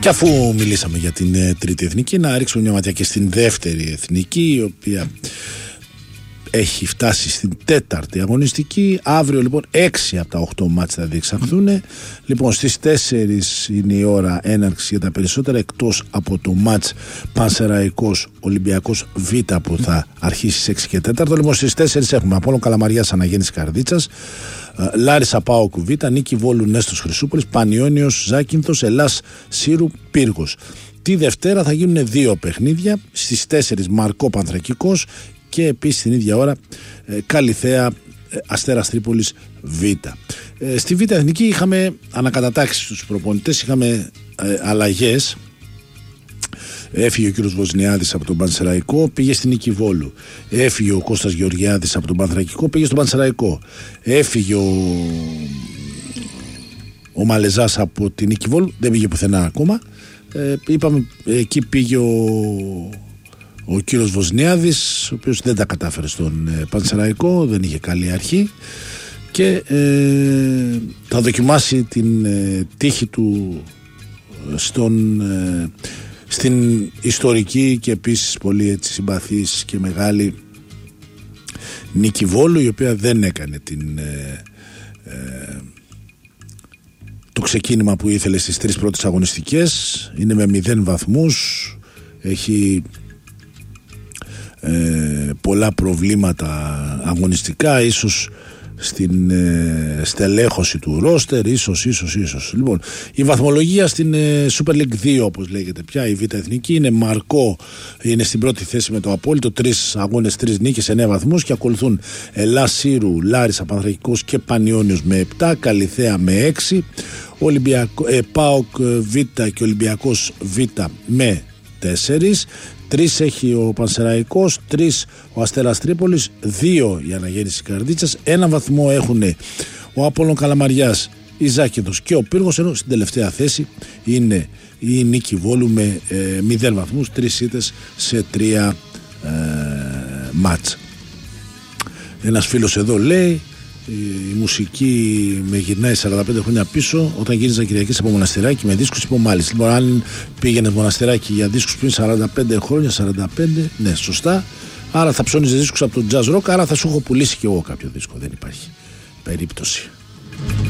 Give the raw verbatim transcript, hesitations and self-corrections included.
Και αφού μιλήσαμε για την ε, τρίτη εθνική, να ρίξουμε μια ματιά και στην δεύτερη εθνική, η οποία έχει φτάσει στην τέταρτη αγωνιστική. Αύριο λοιπόν έξι από τα οκτώ μάτς θα διεξαχθούν. Λοιπόν, στις τέσσερις είναι η ώρα έναρξη για τα περισσότερα, εκτός από το μάτς Πανσεραϊκός Ολυμπιακός Β που θα αρχίσει στις έξι και τέσσερα. Λοιπόν, στις τέσσερις έχουμε Απόλλων Καλαμαριάς Αναγέννηση Καρδίτσας, Λάρισα ΠΑΟΚ Β, Νίκη Βόλου Νέστος Χρυσούπολης, Πανιώνιος Ζάκυνθος, Ελλάς Σύρου Πύργος. Τη Δευτέρα θα γίνουν δύο παιχνίδια. Στις τέσσερις Μαρκό Πανθρακικός και επίσης την ίδια ώρα ε, Καλιθέα ε, Αστέρας Τρίπολης Β. Ε, στη Β Εθνική είχαμε ανακατατάξεις στους προπονητές, είχαμε ε, αλλαγές. Έφυγε ο κύριος Βοσνιάδης από τον Πανσεραϊκό, πήγε στην Νίκη Βόλου. Έφυγε ο Κώστας Γεωργιάδης από τον Πανθρακικό, πήγε στον Πανσεραϊκό. Έφυγε ο, ο Μαλεζάς από την Νίκη Βόλου, δεν πήγε πουθενά ακόμα. Ε, είπαμε, εκεί πήγε ο Ο κύριος Βοσνιάδης, ο οποίος δεν τα κατάφερε στον ε, Πανσεραϊκό, δεν είχε καλή αρχή και ε, θα δοκιμάσει την ε, τύχη του στον, ε, στην ιστορική και επίσης πολύ έτσι, συμπαθής και μεγάλη Νίκη Βόλου, η οποία δεν έκανε την, ε, ε, το ξεκίνημα που ήθελε στις τρεις πρώτες αγωνιστικές. Είναι με μηδέν βαθμούς, έχει Ε, πολλά προβλήματα αγωνιστικά, ίσως στην ε, στελέχωση του ρόστερ, ίσως, ίσως, ίσως. Λοιπόν, η βαθμολογία στην ε, Super League δύο, όπως λέγεται πια, η Β' Εθνική, είναι Μαρκό, είναι στην πρώτη θέση με το Απόλλητο, τρεις αγώνες, τρεις νίκες, εννέα βαθμούς, και ακολουθούν Ελλάς Σύρου, Λάρισα Πανθρακικός και Πανιώνιος με επτά, Καλιθέα με έξι, Ολυμπιακό, ε, ΠΑΟΚ Β και Ολυμπιακός Β με τέσσερις. Τρεις έχει ο Πανσεραϊκός, τρεις ο Αστέρας Τρίπολης, δύο η Αναγέννηση Καρδίτσας, ένα βαθμό έχουν ο Απόλλων Καλαμαριάς, η Ζάκυνθος και ο Πύργος, ενώ στην τελευταία θέση είναι η Νίκη Βόλου με ε, μηδέν βαθμούς, τρεις ήττες σε τρία ε, μάτς. Ένας φίλος εδώ λέει, η μουσική με γυρνάει σαράντα πέντε χρόνια πίσω, όταν γύριζα Κυριακής από Μοναστηράκι με δίσκους, είπα μάλιστα. Λοιπόν, αν πήγαινε Μοναστηράκι για δίσκους πριν σαράντα πέντε χρόνια, σαράντα πέντε, ναι, σωστά, άρα θα ψώνιζε δίσκους από τον jazz rock, άρα θα σου έχω πουλήσει και εγώ κάποιο δίσκο. Δεν υπάρχει περίπτωση.